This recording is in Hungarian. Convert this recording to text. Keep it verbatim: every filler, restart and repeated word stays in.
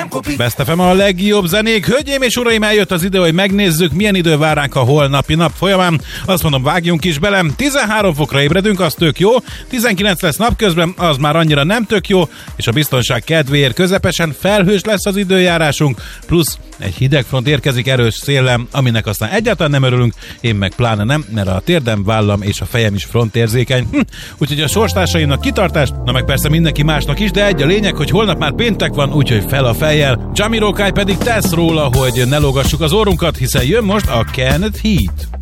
Best ef em a legjobb zenék. Hölgyeim és uraim, eljött az idő, hogy megnézzük, milyen idő vár ránk a holnapi nap folyamán. Azt mondom, vágjunk is bele. tizenhárom fokra ébredünk, az tök jó. tizenkilenc lesz napközben, az már annyira nem tök jó. És a biztonság kedvéért közepesen felhős lesz az időjárásunk. Plusz egy hidegfront érkezik erős széllem, aminek aztán egyáltalán nem örülünk. Én meg pláne nem, mert a térdem, vállam és a fejem is frontérzékeny. Hm. Úgyhogy a sorstársaimnak kitartást, na meg persze mindenki másnak is, de egy a lényeg, hogy holnap már péntek van, úgyhogy fel a fejjel. Jamiroquai pedig tesz róla, hogy ne lógassuk az orrunkat, hiszen jön most a Kenneth Heat.